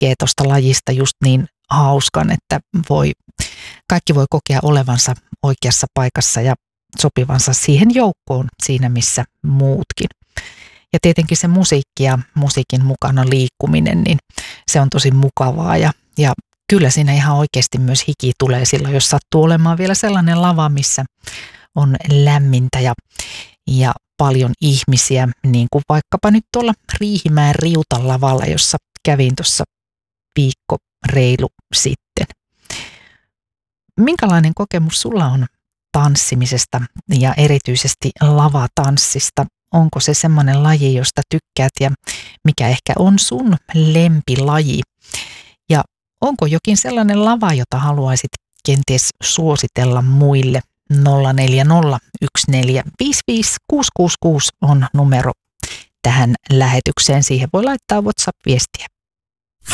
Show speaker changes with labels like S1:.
S1: tekee tuosta lajista just niin hauskan, että kaikki voi kokea olevansa oikeassa paikassa ja sopivansa siihen joukkoon siinä, missä muutkin. Ja tietenkin se musiikki ja musiikin mukana liikkuminen, niin se on tosi mukavaa ja kyllä siinä ihan oikeasti myös hiki tulee silloin, jos sattuu olemaan vielä sellainen lava, missä on lämmintä ja paljon ihmisiä, niin kuin vaikkapa nyt tuolla Riihimäen Riutan-lavalla, jossa kävin tuossa viikko reilu sitten. Minkälainen kokemus sulla on tanssimisesta ja erityisesti lavatanssista? Onko se semmoinen laji, josta tykkäät ja mikä ehkä on sun lempilaji? Ja onko jokin sellainen lava, jota haluaisit kenties suositella muille? 0401455666 on numero tähän lähetykseen. Siihen voi laittaa WhatsApp-viestiä.